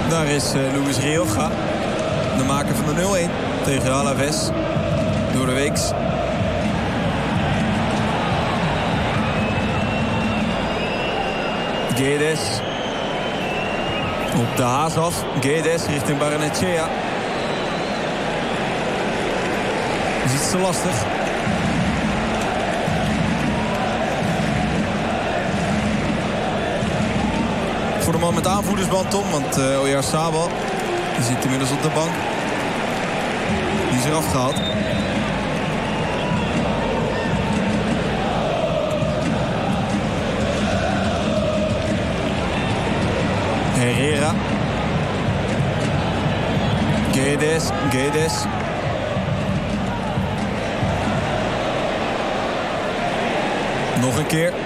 Daar is Luis Rioja, de maker van de 0-1 tegen Alaves. Door de weeks. Guedes. Op de haas af. Guedes richting Barrenechea. Dat is iets te lastig. Voor de man met aanvoerdersband, Tom. Want Oyarzabal die zit inmiddels op de bank. Die is eraf gehaald. Herrera. Guedes. Nog een keer.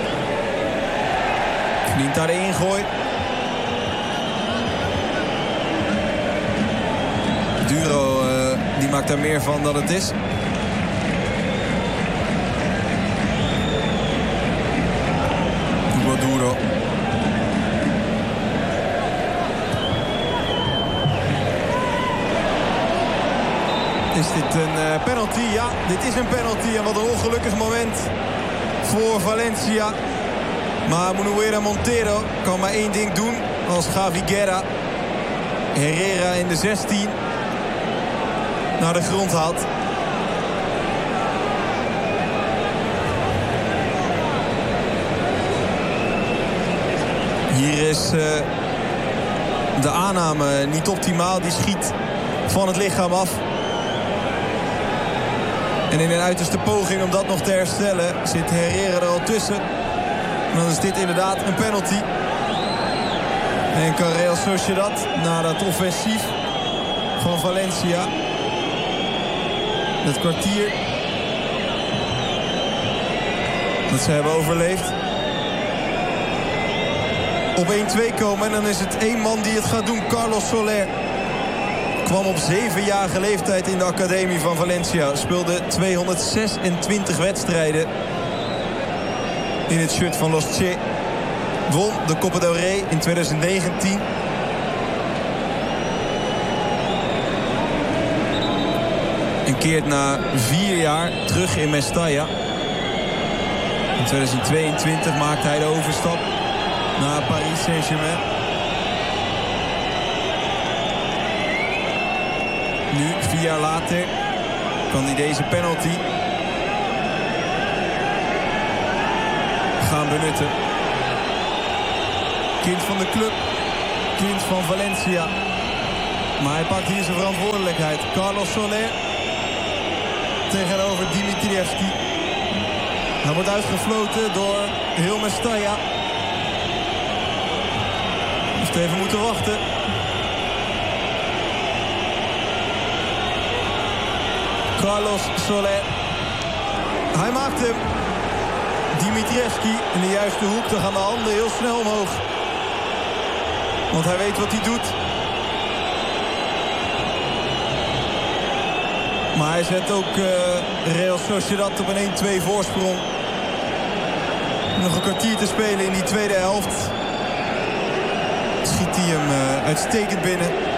Verdient daar de ingooi. Duro die maakt daar meer van dan het is. Duro. Is dit een penalty? Ja, dit is een penalty. En wat een ongelukkig moment voor Valencia. Maar Munuera Montero kan maar één ding doen als Javi Guerra Herrera in de 16 naar de grond haalt. Hier is de aanname niet optimaal. Die schiet van het lichaam af. En in een uiterste poging om dat nog te herstellen zit Herrera er al tussen. En dan is dit inderdaad een penalty. En kan Real Sociedad na dat offensief van Valencia het kwartier dat ze hebben overleefd op 1-2 komen. En dan is het één man die het gaat doen. Carlos Soler kwam op 7-jarige leeftijd in de academie van Valencia. Speelde 226 wedstrijden in het shirt van Los Che. Won de Copa del Rey in 2019. En keert na 4 jaar terug in Mestalla. In 2022 maakte hij de overstap naar Paris Saint-Germain. Nu, 4 jaar later, kan hij deze penalty gaan benutten. Kind van de club, kind van Valencia. Maar hij pakt hier zijn verantwoordelijkheid. Carlos Soler tegenover Dimitrievski. Hij wordt uitgefloten door heel Mestalla. Heeft even moeten wachten. Carlos Soler. Hij maakt hem. Dimitrievski in de juiste hoek. Dan gaan de handen heel snel omhoog. Want hij weet wat hij doet. Maar hij zet ook Real Sociedad op een 1-2 voorsprong. Nog een kwartier te spelen in die tweede helft. Schiet hij hem uitstekend binnen.